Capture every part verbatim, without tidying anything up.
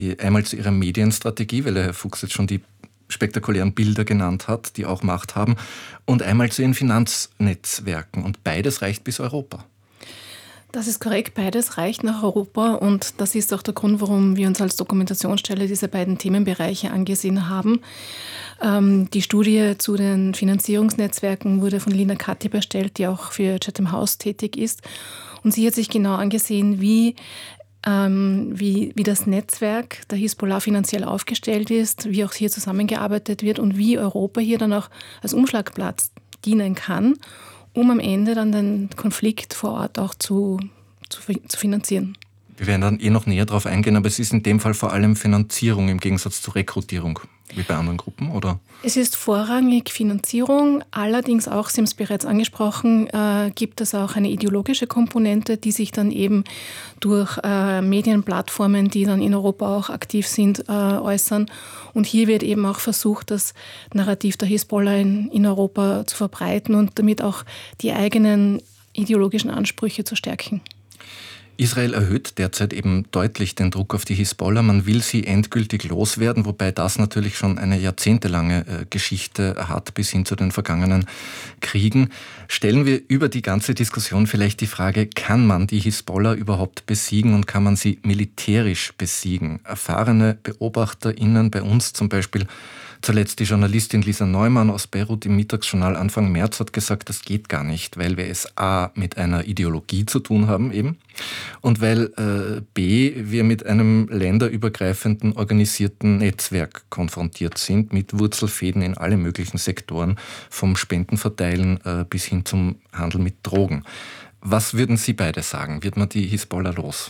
Einmal zu Ihrer Medienstrategie, weil der Herr Fuchs jetzt schon die spektakulären Bilder genannt hat, die auch Macht haben, und einmal zu Ihren Finanznetzwerken. Und beides reicht bis Europa. Das ist korrekt, beides reicht nach Europa und das ist auch der Grund, warum wir uns als Dokumentationsstelle diese beiden Themenbereiche angesehen haben. Ähm, die Studie zu den Finanzierungsnetzwerken wurde von Lina Khatib erstellt, die auch für Chatham House tätig ist. Und sie hat sich genau angesehen, wie, ähm, wie, wie das Netzwerk der Hisbollah finanziell aufgestellt ist, wie auch hier zusammengearbeitet wird und wie Europa hier dann auch als Umschlagplatz dienen kann, um am Ende dann den Konflikt vor Ort auch zu, zu, zu finanzieren. Wir werden dann eh noch näher darauf eingehen, aber es ist in dem Fall vor allem Finanzierung im Gegensatz zu Rekrutierung, wie bei anderen Gruppen, oder? Es ist vorrangig Finanzierung, allerdings auch, Sie haben es bereits angesprochen, äh, gibt es auch eine ideologische Komponente, die sich dann eben durch äh, Medienplattformen, die dann in Europa auch aktiv sind, äh, äußern. Und hier wird eben auch versucht, das Narrativ der Hisbollah in, in Europa zu verbreiten und damit auch die eigenen ideologischen Ansprüche zu stärken. Israel erhöht derzeit eben deutlich den Druck auf die Hisbollah. Man will sie endgültig loswerden, wobei das natürlich schon eine jahrzehntelange äh, Geschichte hat, bis hin zu den vergangenen Kriegen. Stellen wir über die ganze Diskussion vielleicht die Frage, kann man die Hisbollah überhaupt besiegen und kann man sie militärisch besiegen? Erfahrene BeobachterInnen bei uns, zum Beispiel zuletzt die Journalistin Lisa Neumann aus Beirut im Mittagsjournal Anfang März, hat gesagt, das geht gar nicht, weil wir es a. mit einer Ideologie zu tun haben eben und weil äh, b. wir mit einem länderübergreifenden organisierten Netzwerk konfrontiert sind, mit Wurzelfäden in alle möglichen Sektoren, vom Spendenverteilen äh, bis hin zum Handel mit Drogen. Was würden Sie beide sagen? Wird man die Hisbollah los?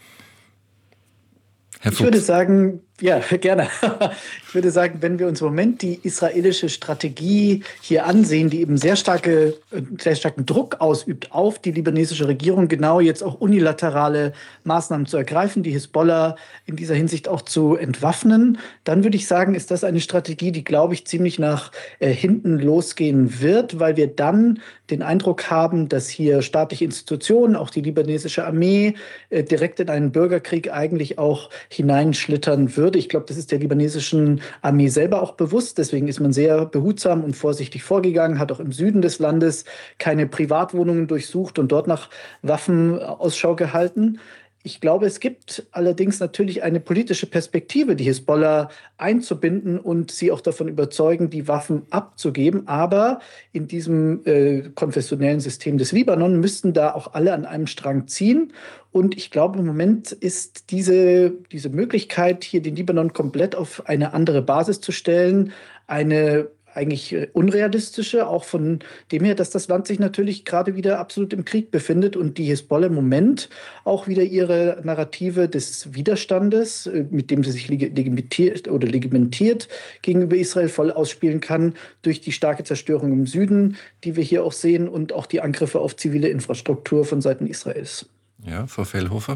Herr Fuchs. Ich würde sagen, ja, gerne. Ich würde sagen, wenn wir uns im Moment die israelische Strategie hier ansehen, die eben sehr starke, sehr starken Druck ausübt auf die libanesische Regierung, genau jetzt auch unilaterale Maßnahmen zu ergreifen, die Hisbollah in dieser Hinsicht auch zu entwaffnen, dann würde ich sagen, ist das eine Strategie, die, glaube ich, ziemlich nach äh, hinten losgehen wird, weil wir dann den Eindruck haben, dass hier staatliche Institutionen, auch die libanesische Armee, äh, direkt in einen Bürgerkrieg eigentlich auch hineinschlittern würde. Ich glaube, das ist der libanesischen Armee selber auch bewusst. Deswegen ist man sehr behutsam und vorsichtig vorgegangen, hat auch im Süden des Landes keine Privatwohnungen durchsucht und dort nach Waffen Ausschau gehalten. Ich glaube, es gibt allerdings natürlich eine politische Perspektive, die Hisbollah einzubinden und sie auch davon überzeugen, die Waffen abzugeben. Aber in diesem äh, konfessionellen System des Libanon müssten da auch alle an einem Strang ziehen. Und ich glaube, im Moment ist diese, diese Möglichkeit, hier den Libanon komplett auf eine andere Basis zu stellen, eine eigentlich unrealistische, auch von dem her, dass das Land sich natürlich gerade wieder absolut im Krieg befindet und die Hisbollah im Moment auch wieder ihre Narrative des Widerstandes, mit dem sie sich legitimiert oder legitimiert gegenüber Israel voll ausspielen kann, durch die starke Zerstörung im Süden, die wir hier auch sehen, und auch die Angriffe auf zivile Infrastruktur von Seiten Israels. Ja, Frau Fellhofer?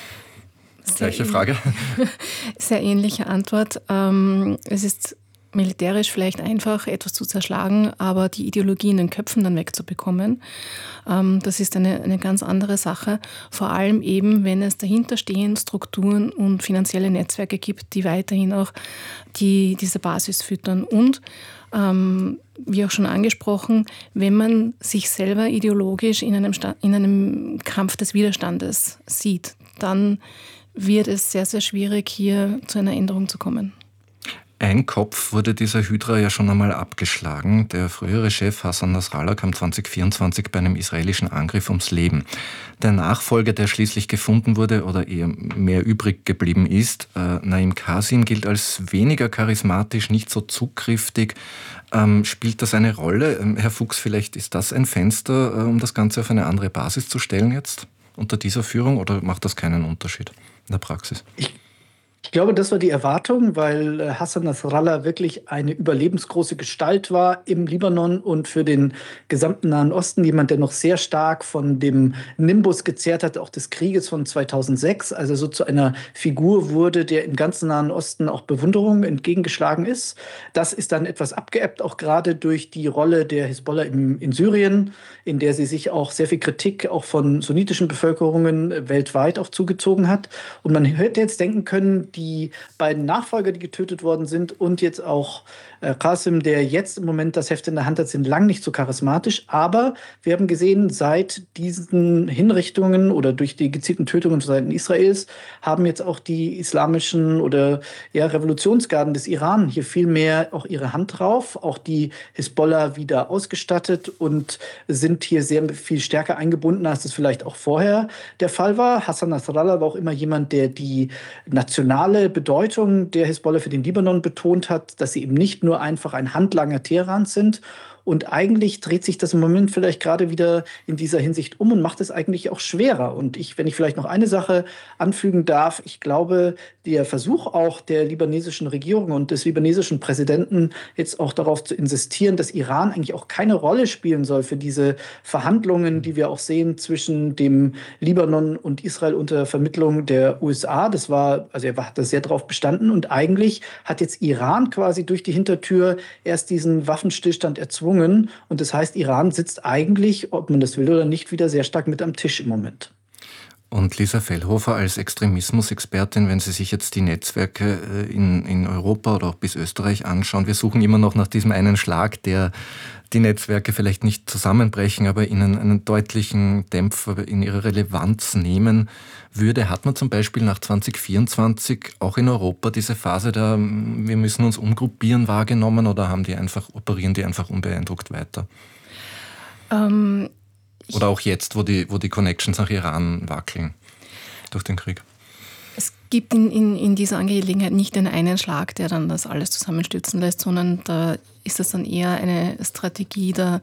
Gleiche Frage. Sehr ähnliche Antwort. Ähm, es ist militärisch vielleicht einfach, etwas zu zerschlagen, aber die Ideologie in den Köpfen dann wegzubekommen, ähm, das ist eine, eine ganz andere Sache. Vor allem eben, wenn es dahinterstehend Strukturen und finanzielle Netzwerke gibt, die weiterhin auch die, diese Basis füttern. Und ähm, wie auch schon angesprochen, wenn man sich selber ideologisch in einem, Sta- in einem Kampf des Widerstandes sieht, dann wird es sehr, sehr schwierig, hier zu einer Änderung zu kommen. Ein Kopf wurde dieser Hydra ja schon einmal abgeschlagen. Der frühere Chef Hassan Nasrallah kam zwanzig vierundzwanzig bei einem israelischen Angriff ums Leben. Der Nachfolger, der schließlich gefunden wurde oder eher mehr übrig geblieben ist, äh, Naim Qasim, gilt als weniger charismatisch, nicht so zugkräftig. Ähm, spielt das eine Rolle? Ähm, Herr Fuchs, vielleicht ist das ein Fenster, äh, um das Ganze auf eine andere Basis zu stellen jetzt unter dieser Führung, oder macht das keinen Unterschied in der Praxis? Ich Ich glaube, das war die Erwartung, weil Hassan Nasrallah wirklich eine überlebensgroße Gestalt war im Libanon und für den gesamten Nahen Osten. Jemand, der noch sehr stark von dem Nimbus gezehrt hat, auch des Krieges von zweitausendsechs. Also so zu einer Figur wurde, der im ganzen Nahen Osten auch Bewunderung entgegengeschlagen ist. Das ist dann etwas abgeebbt, auch gerade durch die Rolle der Hisbollah im, in Syrien, in der sie sich auch sehr viel Kritik auch von sunnitischen Bevölkerungen weltweit auch zugezogen hat. Und man hätte jetzt denken können, die die beiden Nachfolger, die getötet worden sind, und jetzt auch äh, Qasem, der jetzt im Moment das Heft in der Hand hat, sind lang nicht so charismatisch. Aber wir haben gesehen, seit diesen Hinrichtungen oder durch die gezielten Tötungen von Seiten Israels haben jetzt auch die islamischen oder ja, Revolutionsgarden des Iran hier viel mehr auch ihre Hand drauf, auch die Hisbollah wieder ausgestattet und sind hier sehr viel stärker eingebunden, als das vielleicht auch vorher der Fall war. Hassan Nasrallah war auch immer jemand, der die nationale Bedeutung der Hisbollah für den Libanon betont hat, dass sie eben nicht nur einfach ein Handlanger Teherans sind. Und eigentlich dreht sich das im Moment vielleicht gerade wieder in dieser Hinsicht um und macht es eigentlich auch schwerer. Und ich, wenn ich vielleicht noch eine Sache anfügen darf, ich glaube, der Versuch auch der libanesischen Regierung und des libanesischen Präsidenten jetzt auch darauf zu insistieren, dass Iran eigentlich auch keine Rolle spielen soll für diese Verhandlungen, die wir auch sehen zwischen dem Libanon und Israel unter Vermittlung der U S A. Das war, also er hat da sehr darauf bestanden. Und eigentlich hat jetzt Iran quasi durch die Hintertür erst diesen Waffenstillstand erzwungen. Und das heißt, Iran sitzt eigentlich, ob man das will oder nicht, wieder sehr stark mit am Tisch im Moment. Und Lisa Fellhofer als Extremismusexpertin, wenn Sie sich jetzt die Netzwerke in, in Europa oder auch bis Österreich anschauen, wir suchen immer noch nach diesem einen Schlag, der die Netzwerke vielleicht nicht zusammenbrechen, aber ihnen einen deutlichen Dämpfer in ihrer Relevanz nehmen würde. Hat man zum Beispiel nach zwanzig vierundzwanzig auch in Europa diese Phase der wir müssen uns umgruppieren wahrgenommen oder haben die einfach, operieren die einfach unbeeindruckt weiter? Ähm, oder auch jetzt, wo die, wo die Connections nach Iran wackeln durch den Krieg? Es gibt in, in, in dieser Angelegenheit nicht den einen Schlag, der dann das alles zusammenstürzen lässt, sondern da ist es dann eher eine Strategie der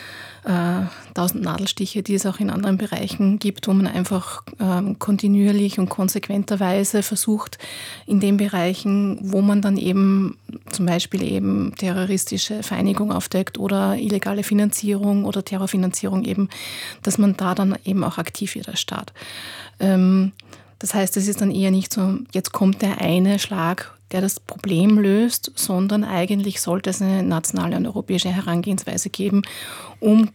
äh, tausend Nadelstiche, die es auch in anderen Bereichen gibt, wo man einfach äh, kontinuierlich und konsequenterweise versucht, in den Bereichen, wo man dann eben zum Beispiel eben terroristische Vereinigung aufdeckt oder illegale Finanzierung oder Terrorfinanzierung eben, dass man da dann eben auch aktiv wird als Staat. Ähm, Das heißt, es ist dann eher nicht so, jetzt kommt der eine Schlag, der das Problem löst, sondern eigentlich sollte es eine nationale und europäische Herangehensweise geben, um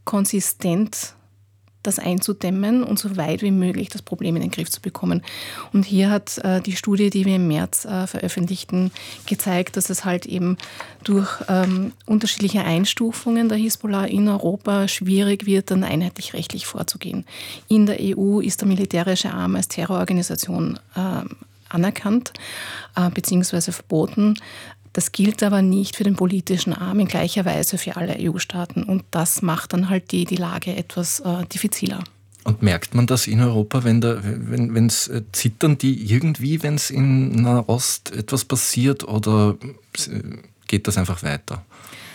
konsistent das einzudämmen und so weit wie möglich das Problem in den Griff zu bekommen. Und hier hat äh, die Studie, die wir im März äh, veröffentlichten, gezeigt, dass es halt eben durch ähm, unterschiedliche Einstufungen der Hisbollah in Europa schwierig wird, dann einheitlich rechtlich vorzugehen. In der E U ist der militärische Arm als Terrororganisation äh, anerkannt äh, bzw. verboten. Das gilt aber nicht für den politischen Arm in gleicher Weise für alle E U-Staaten. Und das macht dann halt die, die Lage etwas äh, diffiziler. Und merkt man das in Europa, wenn da, wenn, wenn's, äh, zittern die irgendwie, wenn es in Nahost etwas passiert, oder geht das einfach weiter?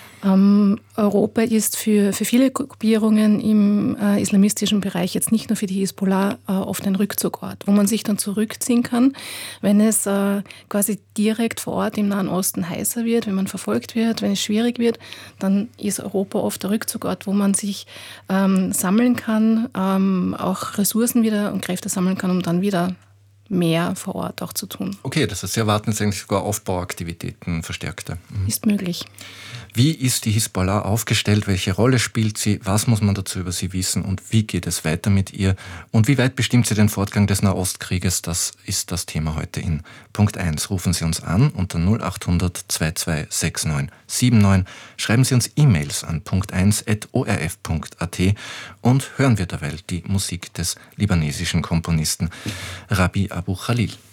Ähm, Europa ist für, für viele Gruppierungen im äh, islamistischen Bereich, jetzt nicht nur für die Hisbollah, äh, oft ein Rückzugort, wo man sich dann zurückziehen kann, wenn es äh, quasi direkt vor Ort im Nahen Osten heißer wird, wenn man verfolgt wird, wenn es schwierig wird, dann ist Europa oft der Rückzugort, wo man sich ähm, sammeln kann, ähm, auch Ressourcen wieder und Kräfte sammeln kann, um dann wieder mehr vor Ort auch zu tun. Okay, das heißt, Sie erwarten jetzt eigentlich sogar Aufbauaktivitäten, verstärkte. Mhm. Ist möglich. Wie ist die Hisbollah aufgestellt? Welche Rolle spielt sie? Was muss man dazu über sie wissen? Und wie geht es weiter mit ihr? Und wie weit bestimmt sie den Fortgang des Nahostkrieges? Das ist das Thema heute in Punkt eins. Rufen Sie uns an unter null acht hundert zwei zwei sechs neun sieben neun. Schreiben Sie uns E-Mails an punkt eins at o r f punkt a t und hören wir derweil die Musik des libanesischen Komponisten Rabih Abu Khalil.